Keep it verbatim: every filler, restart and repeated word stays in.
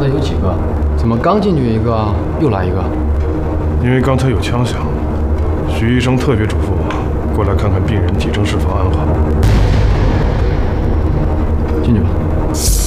才有几个？怎么刚进去一个，又来一个？ 因为刚才有枪响，徐医生特别嘱咐我过来看看病人急症是否安好。 进去吧。